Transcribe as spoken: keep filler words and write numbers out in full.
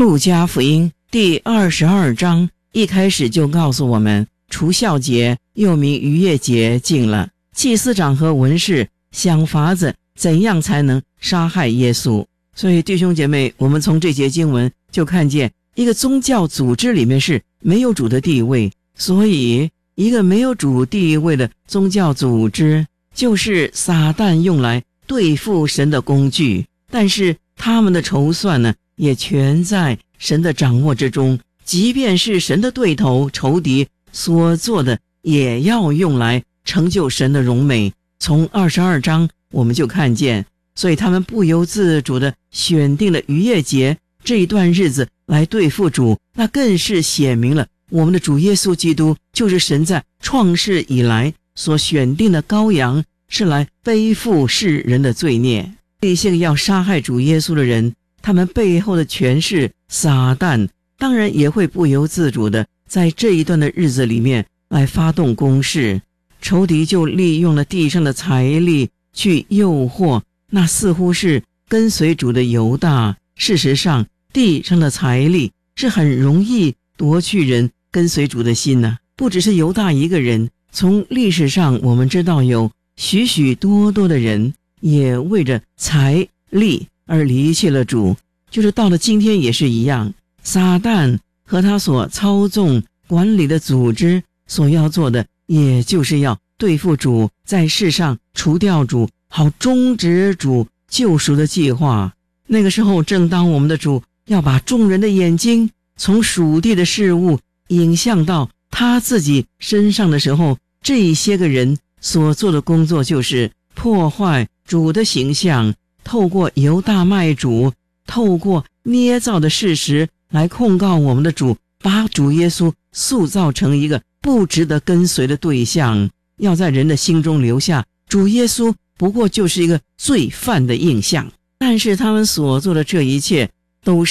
路加福音第二十二章一开始就告诉我们，除酵节又名逾越节近了，祭司长和文士想法子怎样才能杀害耶稣。所以弟兄姐妹，我们从这节经文就看见一个宗教组织里面是没有主的地位，所以一个没有主地位的宗教组织就是撒旦用来对付神的工具，但是他们的筹算呢也全在神的掌握之中，即便是神的对头仇敌所做的也要用来成就神的荣美。从二十二章我们就看见，所以他们不由自主地选定了逾越节这一段日子来对付主，那更是显明了我们的主耶稣基督就是神在创世以来所选定的羔羊，是来背负世人的罪孽。这些要杀害主耶稣的人，他们背后的权势撒旦当然也会不由自主的在这一段的日子里面来发动攻势。仇敌就利用了地上的财力去诱惑那似乎是跟随主的犹大。事实上地上的财力是很容易夺去人跟随主的心呢、啊。不只是犹大一个人，从历史上我们知道有许许多多的人也为着财力而离弃了主，就是到了今天也是一样。撒旦和他所操纵管理的组织所要做的，也就是要对付主，在世上除掉主，好终止主救赎的计划。那个时候正当我们的主要把众人的眼睛从属地的事物引向到他自己身上的时候，这一些个人所做的工作就是破坏主的形象，透过犹大卖主，透过捏造的事实来控告我们的主，把主耶稣塑造成一个不值得跟随的对象，要在人的心中留下主耶稣不过就是一个罪犯的印象。但是他们所做的这一切都